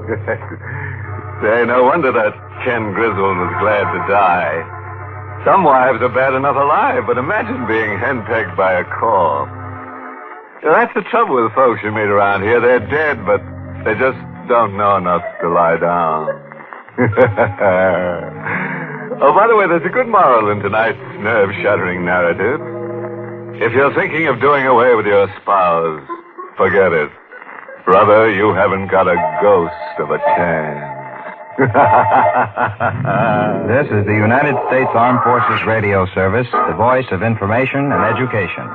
Say, no wonder that Ken Griswold was glad to die. Some wives are bad enough alive, but imagine being henpecked by a corpse. That's the trouble with folks you meet around here. They're dead, but they just don't know enough to lie down. Oh, by the way, there's a good moral in tonight's nerve-shattering narrative. If you're thinking of doing away with your spouse, forget it. Brother, you haven't got a ghost of a chance. This is the United States Armed Forces Radio Service, the voice of information and education.